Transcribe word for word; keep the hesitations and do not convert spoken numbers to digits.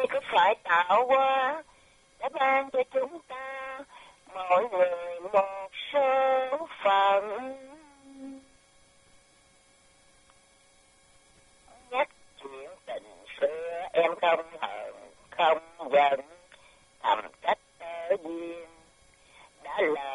có phải tạo hóa đã ban cho chúng ta mỗi người một số phận. Nhắc chuyện tình xưa em không hận không giận, thầm trách tơ duyên đã lỡ